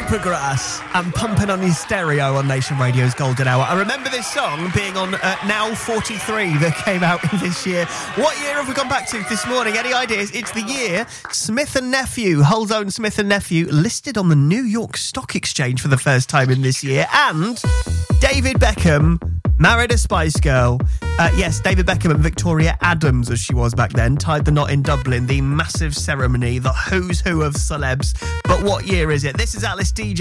Supergrass and pumping on his stereo on Nation Radio's Golden Hour. I remember this song being on Now 43 that came out this year. What year have we gone back to this morning? Any ideas? It's the year Smith & Nephew, Hull's own Smith & Nephew, listed on the New York Stock Exchange for the first time in this year. And David Beckham married a Spice Girl. Yes, David Beckham and Victoria Adams, as she was back then, tied the knot in Dublin, the massive ceremony, the who's who of celebs. But what year is it? This is Alice DJ.